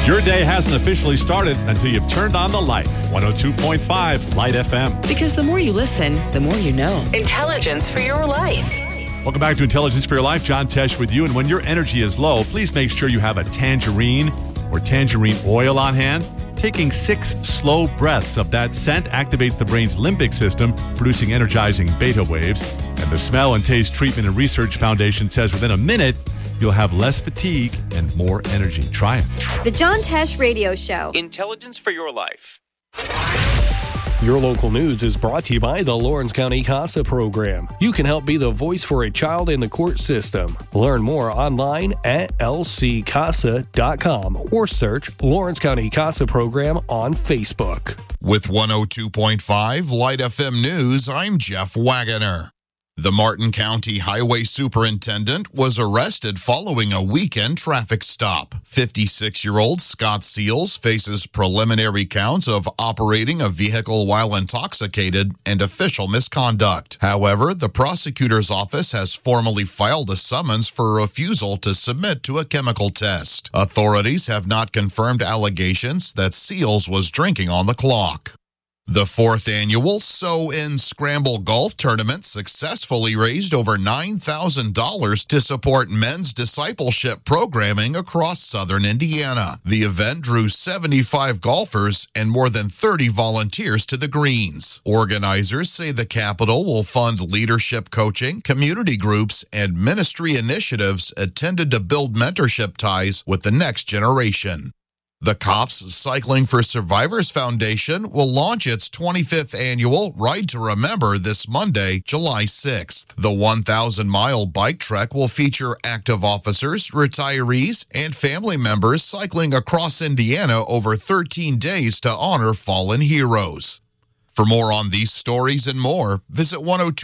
Your day hasn't officially started until you've turned on the light. 102.5 Light FM. Because the more you listen, the more you know. Intelligence for your life. Welcome back to Intelligence for Your Life. John Tesh with you. And when your energy is low, please make sure you have a tangerine or tangerine oil on hand. Taking 6 slow breaths of that scent activates the brain's limbic system, producing energizing beta waves. And the Smell and Taste Treatment and Research Foundation says within a minute, you'll have less fatigue and more energy. Try it. The John Tesh Radio Show. Intelligence for your life. Your local news is brought to you by the Lawrence County CASA program. You can help be the voice for a child in the court system. Learn more online at lccasa.com or search Lawrence County CASA program on Facebook. With 102.5 Light FM News, I'm Jeff Wagoner. The Martin County Highway Superintendent was arrested following a weekend traffic stop. 56-year-old Scott Seals faces preliminary counts of operating a vehicle while intoxicated and official misconduct. However, the prosecutor's office has formally filed a summons for refusal to submit to a chemical test. Authorities have not confirmed allegations that Seals was drinking on the clock. The 4th annual Sew In Scramble Golf Tournament successfully raised over $9,000 to support men's discipleship programming across southern Indiana. The event drew 75 golfers and more than 30 volunteers to the greens. Organizers say the capital will fund leadership coaching, community groups, and ministry initiatives intended to build mentorship ties with the next generation. The Cops Cycling for Survivors Foundation will launch its 25th annual Ride to Remember this Monday, July 6th. The 1,000-mile bike trek will feature active officers, retirees, and family members cycling across Indiana over 13 days to honor fallen heroes. For more on these stories and more, visit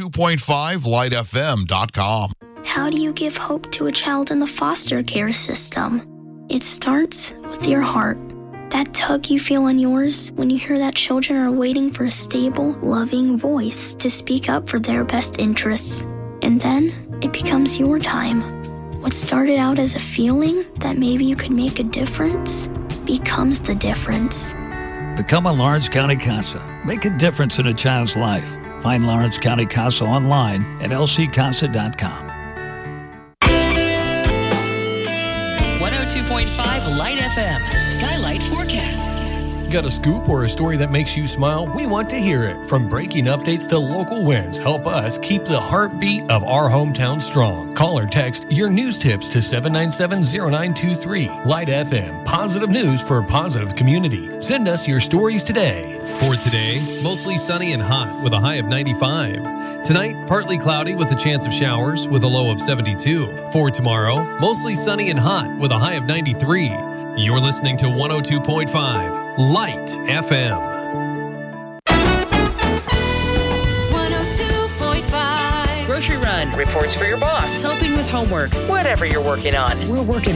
102.5lightfm.com. How do you give hope to a child in the foster care system? It starts with your heart. That tug you feel in yours when you hear that children are waiting for a stable, loving voice to speak up for their best interests. And then it becomes your time. What started out as a feeling that maybe you could make a difference becomes the difference. Become a Lawrence County CASA. Make a difference in a child's life. Find Lawrence County CASA online at lccasa.com. 102.5 Light FM. Skylight Forecast. Got a scoop or a story that makes you smile? We want to hear it. From breaking updates to local wins, help us keep the heartbeat of our hometown strong. Call or text your news tips to 797-0923. Light FM. Positive news for a positive community. Send us your stories today. For today, mostly sunny and hot with a high of 95. Tonight, partly cloudy with a chance of showers with a low of 72. For tomorrow, mostly sunny and hot with a high of 93. You're listening to 102.5 Light FM. 102.5 Grocery Run. Reports for your boss. Helping with homework. Whatever you're working on. We're working